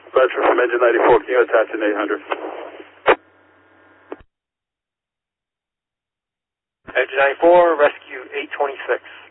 Veteran from Engine 94, can you attach an 800? Engine 94, rescue 826.